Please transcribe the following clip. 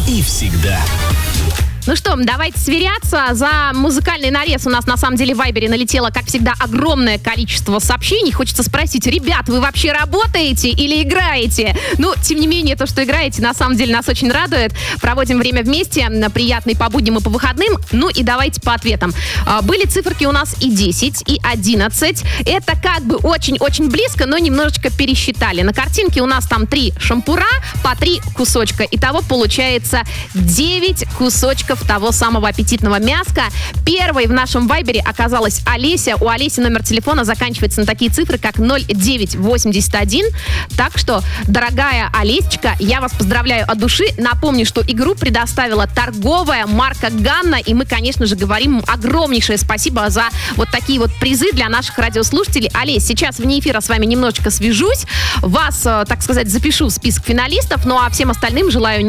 и всегда. Ну что, давайте сверяться. За музыкальный нарез у нас на самом деле в Вайбере налетело, как всегда, огромное количество сообщений. Хочется спросить, ребят, вы вообще работаете или играете? Ну, тем не менее, то, что играете, на самом деле нас очень радует. Проводим время вместе, приятный по будням и по выходным. Ну и давайте по ответам. Были циферки у нас и 10, и 11. Это как бы очень-очень близко, но немножечко пересчитали. На картинке у нас там 3 шампура по 3 кусочка. Итого получается 9 кусочков того самого аппетитного мяска. Первой в нашем вайбере оказалась Олеся. У Олеси номер телефона заканчивается на такие цифры, как 0981. Так что, дорогая Олесечка, я вас поздравляю от души. Напомню, что игру предоставила торговая марка Ганна. И мы, конечно же, говорим огромнейшее спасибо за вот такие вот призы для наших радиослушателей. Олесь, сейчас вне эфира с вами немножечко свяжусь. Вас, так сказать, запишу в список финалистов. Ну а всем остальным желаю